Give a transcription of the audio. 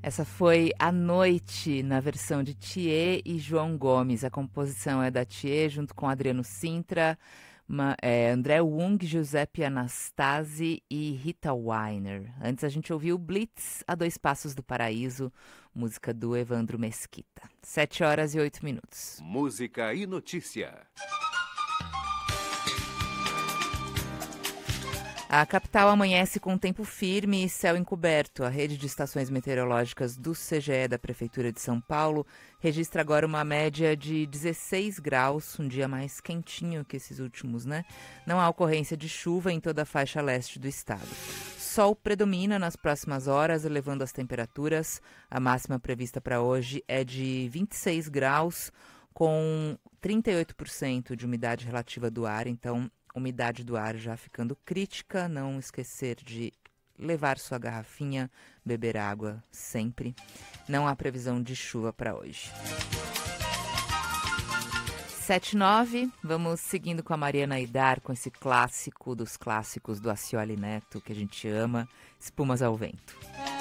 Essa foi A Noite, na versão de Thier e João Gomes. A composição é da Thier, junto com Adriano Sintra, André Wung, Giuseppe Anastasi e Rita Weiner. Antes a gente ouviu Blitz, A Dois Passos do Paraíso, música do Evandro Mesquita. 7h08. Música e notícia. A capital amanhece com tempo firme e céu encoberto. A rede de estações meteorológicas do CGE da Prefeitura de São Paulo registra agora uma média de 16 graus, um dia mais quentinho que esses últimos, né? Não há ocorrência de chuva em toda a faixa leste do estado. Sol predomina nas próximas horas, elevando as temperaturas. A máxima prevista para hoje é de 26 graus, com 38% de umidade relativa do ar, então umidade do ar já ficando crítica, não esquecer de levar sua garrafinha, beber água sempre. Não há previsão de chuva para hoje. 7h09, vamos seguindo com a Mariana Aidar, com esse clássico dos clássicos do Acioli Neto, que a gente ama, Espumas ao Vento.